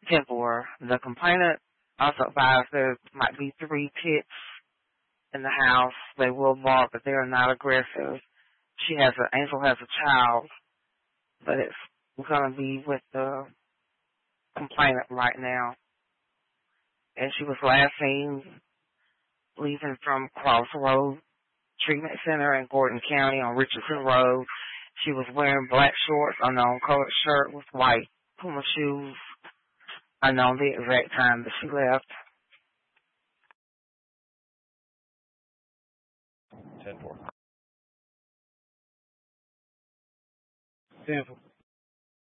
temporary. The complainant also advised there might be 3 pits in the house. They will bark, but they are not aggressive. Angel has a child, but it's going to be with the complainant right now. And she was last seen leaving from Crossroad Treatment Center in Gordon County on Richardson Road. She was wearing black shorts, unknown colored shirt with white Puma shoes. Unknown the exact time that she left. 10-4. 10-4.